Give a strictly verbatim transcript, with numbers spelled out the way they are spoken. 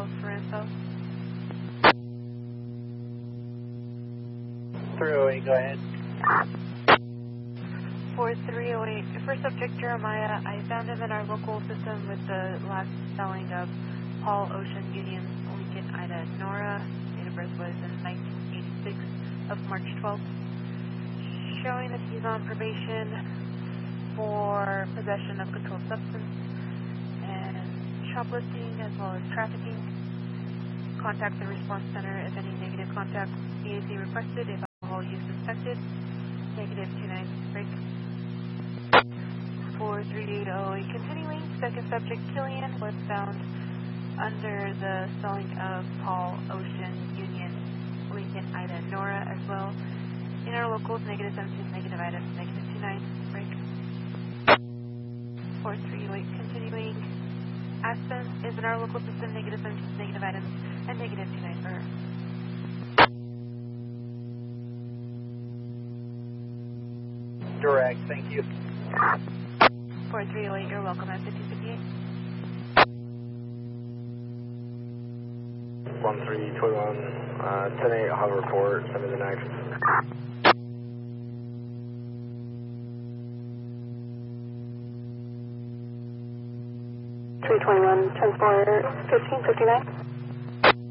details for info. three oh eight, go ahead. For three oh eight, for subject Jeremiah, I found him in our local system with the last spelling of Paul Ocean Union Lincoln Ida Nora. Date of birth was in nineteen eighty-six of March twelfth. Showing that he's on probation for possession of controlled substance and shoplifting as well as trafficking. Contact the response center if any negative contact B A C requested, if alcohol use suspected. Negative two nine, break. four three eight oh eight, continuing. Second subject Killian was found under the spelling of Paul Ocean Union Lincoln Ida Nora as well. In our locals, negative seventeen, negative items, negative two nine, break. four three oh eight, continuing. Aspen is in our local system, negative seventeen, negative items, and negative two nine for Direct, thank you. four three oh eight, you're welcome at fifteen fifty-eight. one three two one, uh, ten eight, I'll have a report, send me the next. three twenty-one, transport fifteen fifty-nine.